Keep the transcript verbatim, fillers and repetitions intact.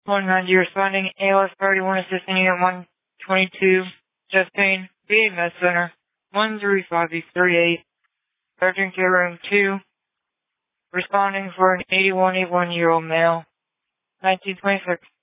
one ninety responding, A L S thirty-one assisting unit one twenty-two, chest pain, V A Med Center, one three five three eight, urgent care room two, responding for an eighty-one, eighty-one year old male, nineteen twenty-six.